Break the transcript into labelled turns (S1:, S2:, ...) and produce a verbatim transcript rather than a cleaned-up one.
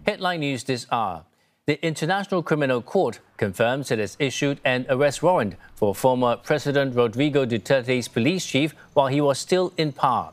S1: Headline news this hour. The International Criminal Court confirms it has issued an arrest warrant for former President Rodrigo Duterte's police chief while he was still in power.